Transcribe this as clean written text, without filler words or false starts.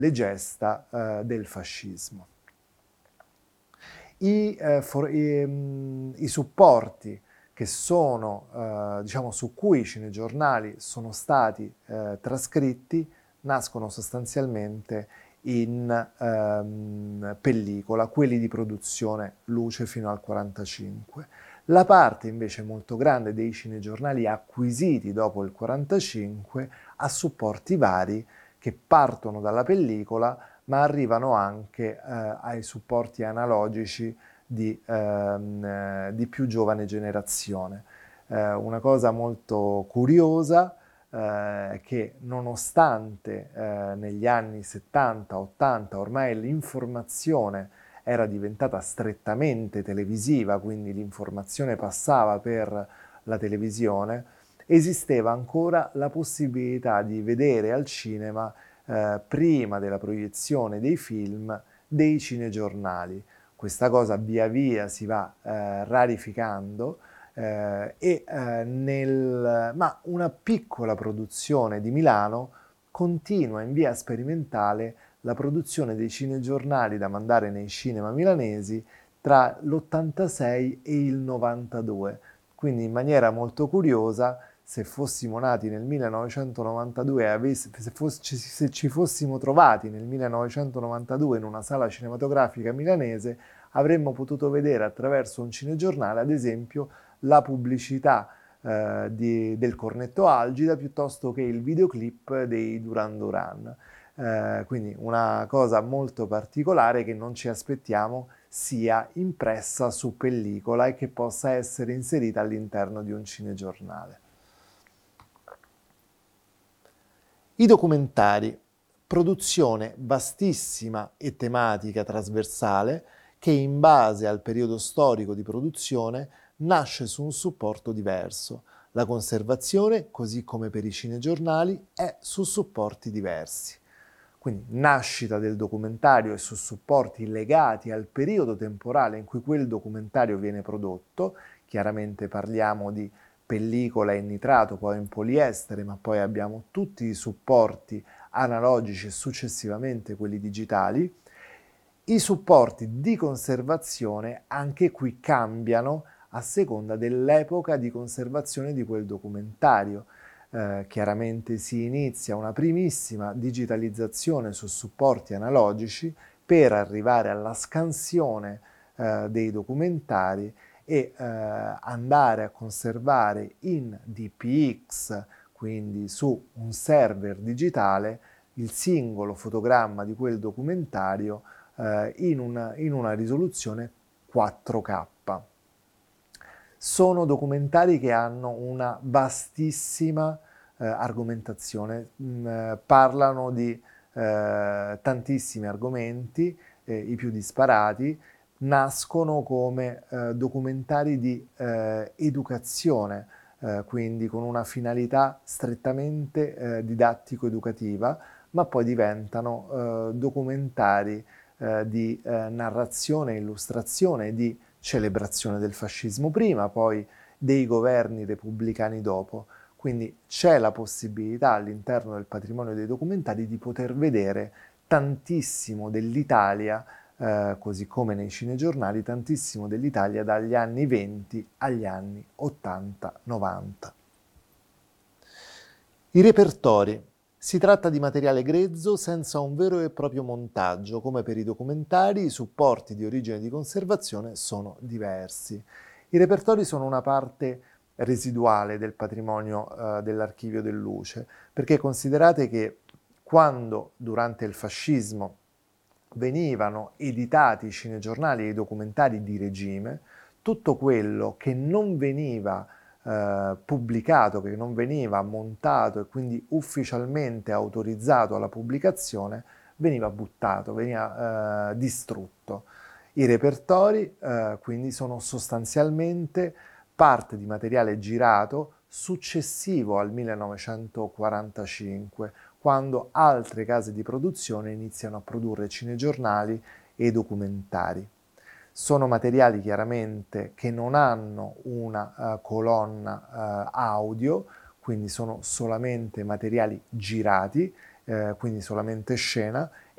le gesta del fascismo. I supporti che sono, diciamo, su cui i cinegiornali sono stati trascritti nascono sostanzialmente in pellicola, quelli di produzione luce fino al 1945. La parte invece molto grande dei cinegiornali acquisiti dopo il 1945 ha supporti vari che partono dalla pellicola ma arrivano anche ai supporti analogici di più giovane generazione. Una cosa molto curiosa che nonostante negli anni 70-80 ormai l'informazione era diventata strettamente televisiva, quindi l'informazione passava per la televisione, esisteva ancora la possibilità di vedere al cinema prima della proiezione dei film dei cinegiornali. Questa cosa via via si va rarificando ma una piccola produzione di Milano continua in via sperimentale la produzione dei cinegiornali da mandare nei cinema milanesi tra l'86 e il 92. Quindi in maniera molto curiosa, se fossimo nati nel 1992 e se ci fossimo trovati nel 1992 in una sala cinematografica milanese, avremmo potuto vedere attraverso un cinegiornale, ad esempio, la pubblicità del cornetto Algida piuttosto che il videoclip dei Duran Duran. Quindi una cosa molto particolare che non ci aspettiamo sia impressa su pellicola e che possa essere inserita all'interno di un cinegiornale. I documentari, produzione vastissima e tematica trasversale che in base al periodo storico di produzione nasce su un supporto diverso. La conservazione, così come per i cinegiornali, è su supporti diversi. Quindi nascita del documentario e su supporti legati al periodo temporale in cui quel documentario viene prodotto. Chiaramente parliamo di pellicola in nitrato, poi in poliestere, ma poi abbiamo tutti i supporti analogici e successivamente quelli digitali. I supporti di conservazione anche qui cambiano a seconda dell'epoca di conservazione di quel documentario. Chiaramente si inizia una primissima digitalizzazione su supporti analogici per arrivare alla scansione dei documentari e andare a conservare in DPX, quindi su un server digitale, il singolo fotogramma di quel documentario in una risoluzione 4K. Sono documentari che hanno una vastissima argomentazione, parlano di tantissimi argomenti, i più disparati, nascono come documentari di educazione, quindi con una finalità strettamente didattico-educativa, ma poi diventano documentari di narrazione, illustrazione e di celebrazione del fascismo prima, poi dei governi repubblicani dopo. Quindi c'è la possibilità all'interno del patrimonio dei documentari di poter vedere tantissimo dell'Italia, così come nei cinegiornali, tantissimo dell'Italia dagli anni 20 agli anni 80-90. I repertori. Si tratta di materiale grezzo senza un vero e proprio montaggio. Come per i documentari, i supporti di origine di conservazione sono diversi. I repertori sono una parte residuale del patrimonio dell'Archivio del Luce, perché considerate che quando durante il fascismo venivano editati i cinegiornali e i documentari di regime, tutto quello che non veniva pubblicato, che non veniva montato e quindi ufficialmente autorizzato alla pubblicazione, veniva buttato, veniva distrutto. I repertori quindi sono sostanzialmente parte di materiale girato successivo al 1945, quando altre case di produzione iniziano a produrre cinegiornali e documentari. Sono materiali chiaramente che non hanno una colonna audio, quindi sono solamente materiali girati quindi solamente scena,